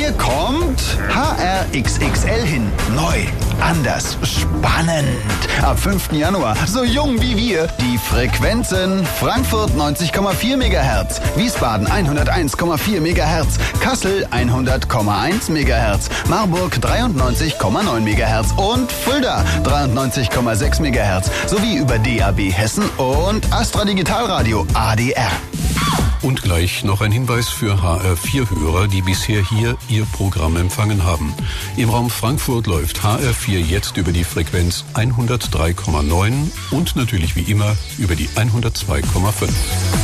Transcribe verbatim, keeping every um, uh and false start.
Hier kommt H R X X L hin. Neu, anders, spannend. Ab fünften Januar, so jung wie wir. Die Frequenzen: Frankfurt neunzig Komma vier Megahertz, Wiesbaden hunderteins Komma vier Megahertz, Kassel hundert Komma eins Megahertz, Marburg dreiundneunzig Komma neun Megahertz und Fulda dreiundneunzig Komma sechs Megahertz. Sowie über D A B Hessen und Astra Digitalradio A D R. Und gleich noch ein Hinweis für H R vier Hörer, die bisher hier ihr Programm empfangen haben. Im Raum Frankfurt läuft H R vier jetzt über die Frequenz hundertdrei Komma neun und natürlich wie immer über die hundertzwei Komma fünf.